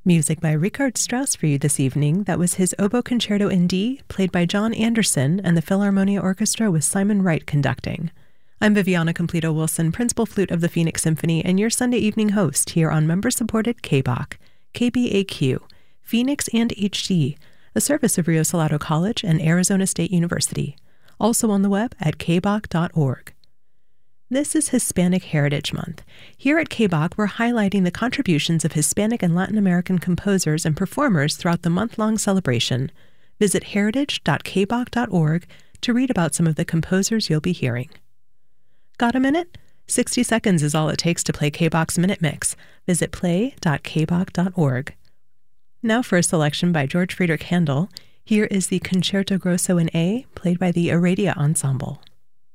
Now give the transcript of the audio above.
Music by Richard Strauss for you this evening. That was his Oboe Concerto in D, played by John Anderson and the Philharmonia Orchestra with Simon Wright conducting. I'm Viviana Completo-Wilson, Principal Flute of the Phoenix Symphony, and your Sunday evening host here on member-supported KBAQ, KBAQ, Phoenix and HD, a service of Rio Salado College and Arizona State University. Also on the web at kbaq.org. This is Hispanic Heritage Month. Here at KBAQ, we're highlighting the contributions of Hispanic and Latin American composers and performers throughout the month-long celebration. Visit heritage.kbaq.org to read about some of the composers you'll be hearing. Got a minute? 60 seconds is all it takes to play KBAQ's Minute Mix. Visit play.kbaq.org. Now for a selection by George Friedrich Handel. Here is the Concerto Grosso in A, played by the Aradia Ensemble.